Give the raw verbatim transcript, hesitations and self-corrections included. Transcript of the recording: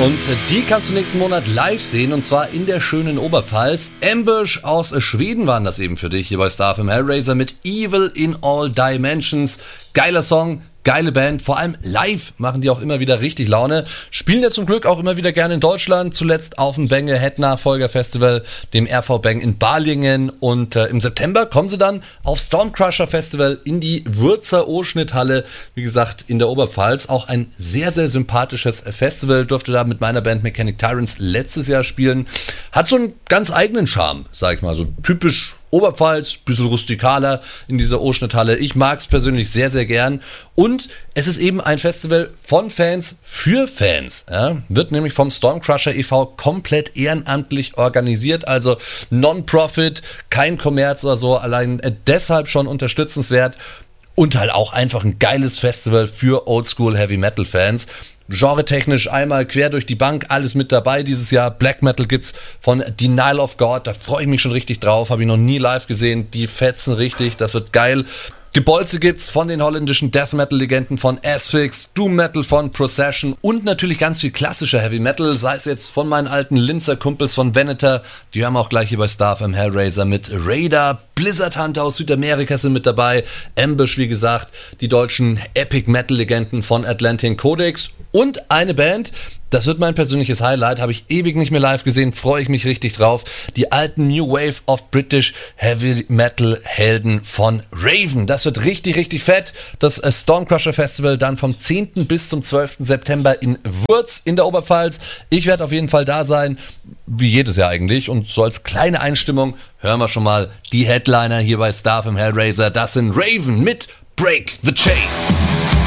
Und die kannst du nächsten Monat live sehen, und zwar in der schönen Oberpfalz. Ambush aus Schweden waren das eben für dich hier bei Star F M Hellraiser mit Evil in All Dimensions. Geiler Song, geile Band, vor allem live machen die auch immer wieder richtig Laune. Spielen ja zum Glück auch immer wieder gerne in Deutschland, zuletzt auf dem Bänge Head Nachfolger Festival, dem R V Bang in Balingen, und äh, im September kommen sie dann auf Stormcrusher Festival in die Würzer O-Schnitthalle, wie gesagt in der Oberpfalz. Auch ein sehr, sehr sympathisches Festival, durfte da mit meiner Band Mechanic Tyrants letztes Jahr spielen. Hat so einen ganz eigenen Charme, sag ich mal, so typisch Oberpfalz, bisschen rustikaler in dieser O-Schnitthalle. Ich mag es persönlich sehr, sehr gern. Und es ist eben ein Festival von Fans für Fans. Ja, wird nämlich vom Stormcrusher e V komplett ehrenamtlich organisiert, also Non-Profit, kein Kommerz oder so, allein deshalb schon unterstützenswert. Und halt auch einfach ein geiles Festival für Oldschool Heavy Metal Fans. Genre-technisch einmal quer durch die Bank, alles mit dabei dieses Jahr. Black Metal gibt's von Denial of God, da freue ich mich schon richtig drauf, habe ich noch nie live gesehen, die fetzen richtig, das wird geil. Gebolze gibt's von den holländischen Death Metal Legenden von Asphyx, Doom Metal von Procession und natürlich ganz viel klassischer Heavy Metal, sei es jetzt von meinen alten Linzer Kumpels von Venator, die haben auch gleich hier bei Star F M Hellraiser mit Raider, Blizzard Hunter aus Südamerika sind mit dabei, Ambush wie gesagt, die deutschen Epic Metal Legenden von Atlantean Codex und eine Band, das wird mein persönliches Highlight, habe ich ewig nicht mehr live gesehen, freue ich mich richtig drauf. Die alten New Wave of British Heavy Metal Helden von Raven. Das wird richtig, richtig fett. Das Stormcrusher Festival dann vom zehnten bis zum zwölften September in Würz in der Oberpfalz. Ich werde auf jeden Fall da sein, wie jedes Jahr eigentlich. Und so als kleine Einstimmung hören wir schon mal die Headliner hier bei Star F M Hellraiser. Das sind Raven mit Break the Chain.